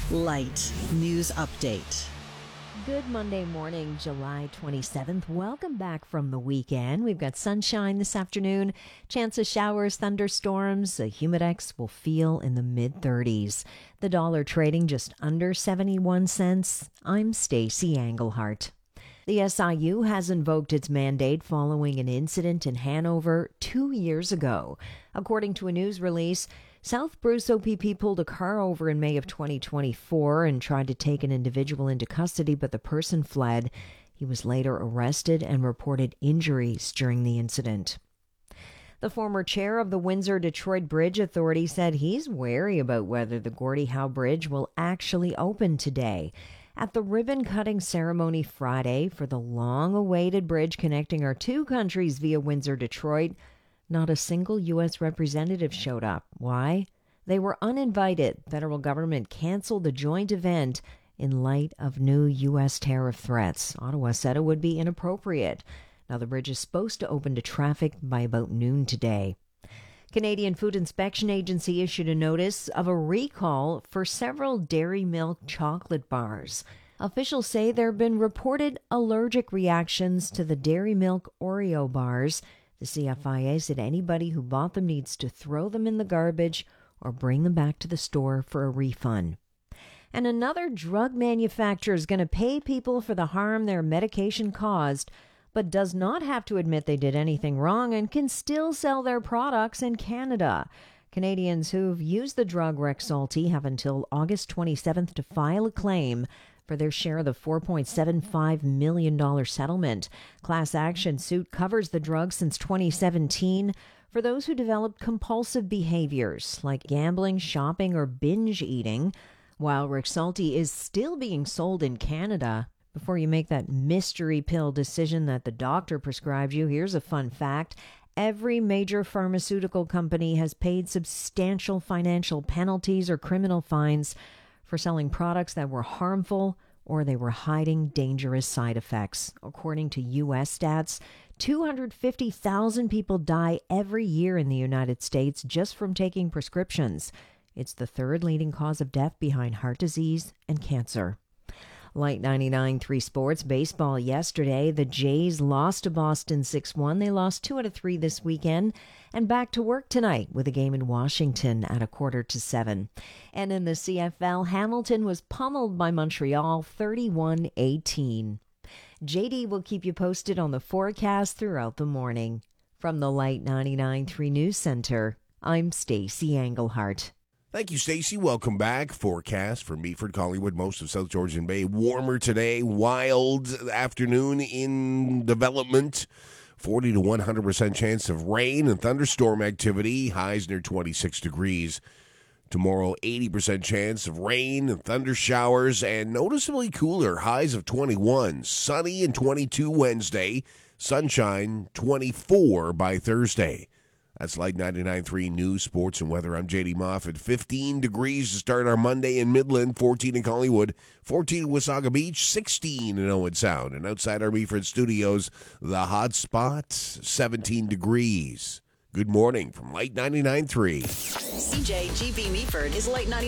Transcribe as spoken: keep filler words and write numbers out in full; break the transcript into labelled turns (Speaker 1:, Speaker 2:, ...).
Speaker 1: Light News Update.
Speaker 2: Good Monday morning, July twenty-seventh. Welcome back from the weekend. We've got sunshine this afternoon, chance of showers, thunderstorms. A humidex will feel in the mid thirties. The dollar trading just under seventy-one cents. I'm Stacey Engelhart. The S I U has invoked its mandate following an incident in Hanover two years ago. According to a news release, South Bruce O P P pulled a car over in May of twenty twenty-four and tried to take an individual into custody, but the person fled. He was later arrested and reported injuries during the incident. The former chair of the Windsor-Detroit Bridge Authority said he's wary about whether the Gordie Howe Bridge will actually open today. At the ribbon-cutting ceremony Friday for the long-awaited bridge connecting our two countries via Windsor-Detroit, not a single U S representative showed up. Why? They were uninvited. Federal government canceled the joint event in light of new U S tariff threats. Ottawa said it would be inappropriate. Now, the bridge is supposed to open to traffic by about noon today. Canadian Food Inspection Agency issued a notice of a recall for several dairy milk chocolate bars. Officials say there have been reported allergic reactions to the dairy milk Oreo bars. The C F I A said anybody who bought them needs to throw them in the garbage or bring them back to the store for a refund. And another drug manufacturer is going to pay people for the harm their medication caused, but does not have to admit they did anything wrong and can still sell their products in Canada. Canadians who've used the drug Rexulti have until August twenty-seventh to file a claim for their share of the four point seven five million dollars settlement. Class action suit covers the drug since twenty seventeen for those who developed compulsive behaviors like gambling, shopping, or binge eating. While Rexulti is still being sold in Canada, before you make that mystery pill decision that the doctor prescribed you, here's a fun fact. Every major pharmaceutical company has paid substantial financial penalties or criminal fines for selling products that were harmful or they were hiding dangerous side effects. According to U S stats, two hundred fifty thousand people die every year in the United States just from taking prescriptions. It's the third leading cause of death behind heart disease and cancer. Light ninety-nine point three Sports. Baseball yesterday. The Jays lost to Boston six one. They lost two out of three this weekend. And back to work tonight with a game in Washington at a quarter to seven. And in the C F L, Hamilton was pummeled by Montreal thirty-one eighteen. J D will keep you posted on the forecast throughout the morning. From the Light ninety-nine point three News Center, I'm Stacey Engelhart.
Speaker 3: Thank you, Stacey. Welcome back. Forecast for Meaford, Collingwood, most of South Georgian Bay. Warmer today. Wild afternoon in development. forty to one hundred percent chance of rain and thunderstorm activity. Highs near twenty-six degrees. Tomorrow, eighty percent chance of rain and thunder showers and noticeably cooler. Highs of twenty-one. Sunny and twenty-two Wednesday. Sunshine, twenty-four by Thursday. That's Light ninety-nine point three News, Sports, and Weather. I'm J D Moffat. fifteen degrees to start our Monday in Midland, fourteen in Collingwood, fourteen in Wasaga Beach, sixteen in Owen Sound. And outside our Meaford studios, the hot spot, seventeen degrees. Good morning from Light ninety-nine point three.
Speaker 1: C J G B Meaford is Light ninety-nine.